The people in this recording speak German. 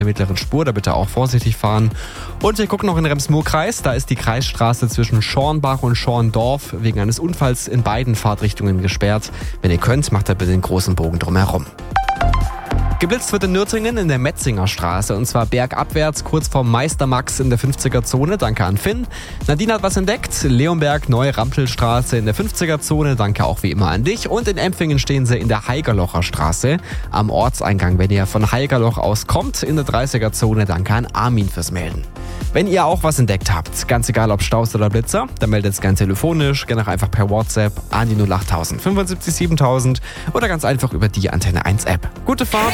der mittleren Spur, da bitte auch vorsichtig fahren. Und wir gucken noch in den Rems-Murr-Kreis, da ist die Kreisstraße zwischen Schornbach und Schorndorf wegen eines Unfalls in beiden Fahrtrichtungen gesperrt. Wenn ihr könnt, macht da bitte den großen Bogen drumherum. Geblitzt wird in Nürtingen in der Metzinger Straße und zwar bergabwärts kurz vorm Meistermax in der 50er-Zone. Danke an Finn. Nadine hat was entdeckt. Leonberg, Neue Rampelstraße in der 50er-Zone. Danke auch wie immer an dich. Und in Empfingen stehen sie in der Haigerlocher Straße am Ortseingang. Wenn ihr von Haigerloch aus kommt, in der 30er-Zone. Danke an Armin fürs Melden. Wenn ihr auch was entdeckt habt, ganz egal ob Staus oder Blitzer, dann meldet es gerne telefonisch, gerne auch einfach per WhatsApp an die 08000 75 7000 oder ganz einfach über die Antenne 1 App. Gute Fahrt!